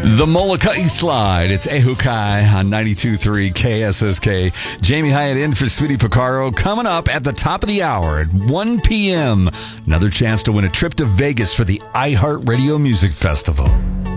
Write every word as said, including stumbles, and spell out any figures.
The Molokai Slide. It's Ehukai on ninety-two point three K S S K. Jamie Hyatt in for Sweetie Picaro. Coming up at the top of the hour at one p.m. Another chance to win a trip to Vegas for the iHeartRadio Music Festival.